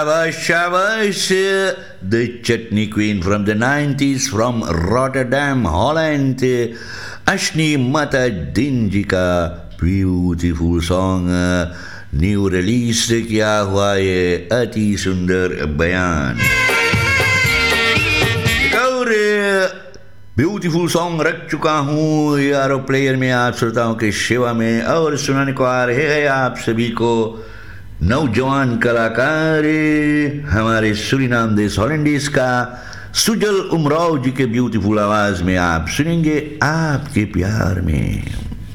Shabash, the chutney queen from the 90s from Rotterdam, Holland, Ashni Mata Dinjika, beautiful song, new release किया हुआ ये अति सुंदर बयान और ब्यूटीफुल सॉन्ग रख चुका हूँ यारो प्लेयर में आप श्रोताओं के सेवा में और सुनाने को आ रहे हैं आप सभी को नौजवान कलाकार हमारे सूरीनाम देश हॉलैंडिस का सुजल उमराव जी के ब्यूटीफुल आवाज में आप सुनेंगे आपके प्यार में।